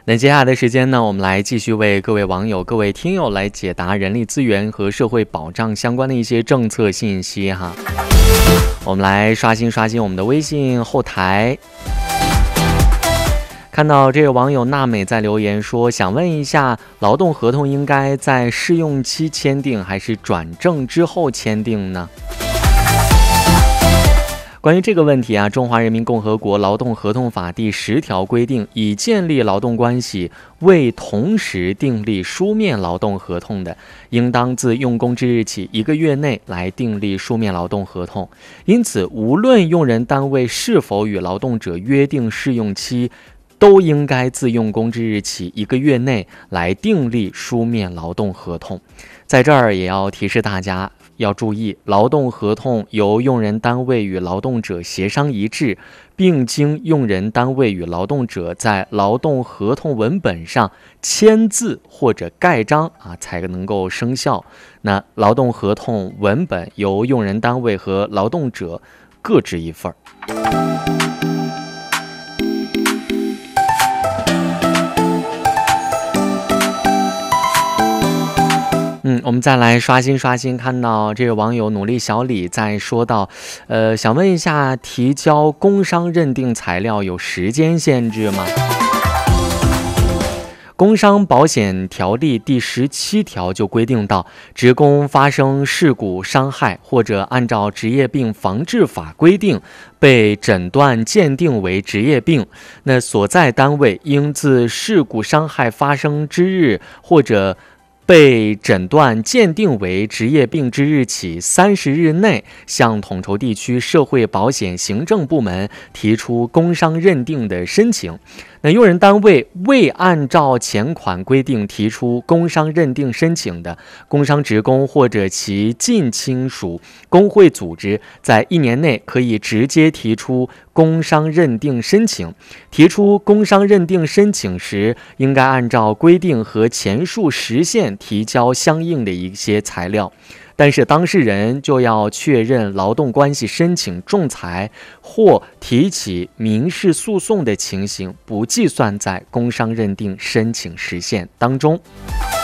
那接下来的时间呢，我们来继续为各位网友、各位听友来解答人力资源和社会保障相关的一些政策信息哈。我们来刷新我们的微信后台，看到这个网友娜美在留言说，想问一下，劳动合同应该在试用期签订还是转正之后签订呢？关于这个问题啊，中华人民共和国劳动合同法第10条规定，已建立劳动关系未同时订立书面劳动合同的，应当自用工之日起1个月内来订立书面劳动合同。因此，无论用人单位是否与劳动者约定试用期，都应该自用工之日起1个月内来订立书面劳动合同。在这儿也要提示大家要注意，劳动合同由用人单位与劳动者协商一致，并经用人单位与劳动者在劳动合同文本上签字或者盖章才能够生效。那劳动合同文本由用人单位和劳动者各执一份。我们再来刷新，看到这个网友努力小李在说到，想问一下，提交工伤认定材料有时间限制吗？工伤保险条例第17条就规定到，职工发生事故伤害或者按照职业病防治法规定被诊断鉴定为职业病，那所在单位应自事故伤害发生之日或者被诊断鉴定为职业病之日起30日内，向统筹地区社会保险行政部门提出工伤认定的申请。那用人单位未按照前款规定提出工伤认定申请的，工伤职工或者其近亲属工会组织在1年内可以直接提出工伤认定申请。提出工伤认定申请时，应该按照规定和前述时限提交相应的一些材料。但是当事人就要确认劳动关系申请仲裁或提起民事诉讼的情形不计算在工伤认定申请时限当中。